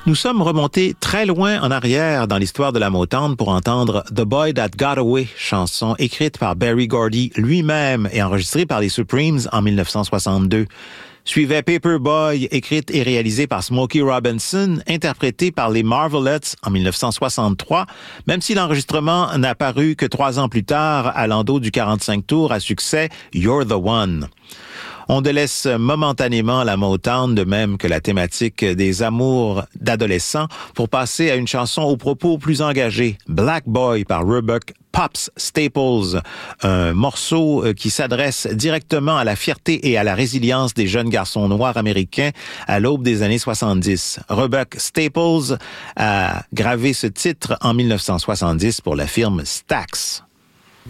Nous sommes remontés très loin en arrière dans l'histoire de la Motown pour entendre The Boy That Got Away, chanson écrite par Berry Gordy lui-même et enregistrée par les Supremes en 1962. Suivait Paperboy, écrite et réalisée par Smokey Robinson, interprétée par les Marvelettes en 1963, même si l'enregistrement n'a paru que 3 ans plus tard à l'endos du 45 tours à succès You're the One. On délaisse momentanément la Motown, de même que la thématique des amours d'adolescents, pour passer à une chanson aux propos plus engagés, Black Boy par Roebuck Pops Staples, un morceau qui s'adresse directement à la fierté et à la résilience des jeunes garçons noirs américains à l'aube des années 70. Roebuck Staples a gravé ce titre en 1970 pour la firme Stax.